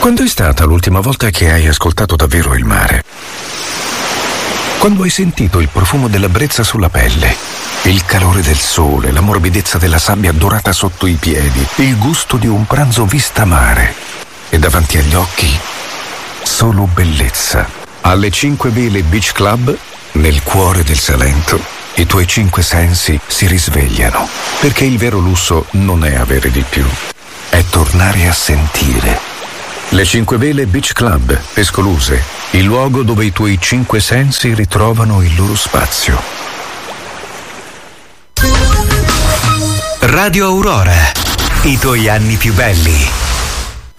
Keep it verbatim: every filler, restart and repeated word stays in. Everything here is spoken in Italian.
Quando è stata l'ultima volta che hai ascoltato davvero il mare? Quando hai sentito il profumo della brezza sulla pelle, il calore del sole, la morbidezza della sabbia dorata sotto i piedi, il gusto di un pranzo vista mare e davanti agli occhi solo bellezza. Alle Cinque Vele Beach Club, nel cuore del Salento, i tuoi cinque sensi si risvegliano, perché il vero lusso non è avere di più, è tornare a sentire. Le Cinque Vele Beach Club, Escoluse, il luogo dove i tuoi cinque sensi ritrovano il loro spazio. Radio Aurora, i tuoi anni più belli.